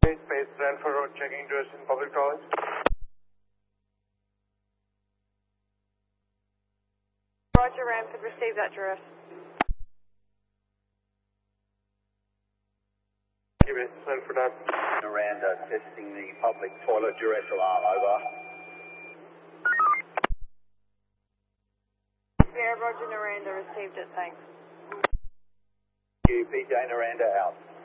Space Ranford Road, checking to us in public toilets. Roger, Ranford, receive that address. Thank you, Miss Ranford out. Miranda testing the public toilet duress alarm, over. Yeah, Roger, Miranda received it, thanks. PJ Miranda out.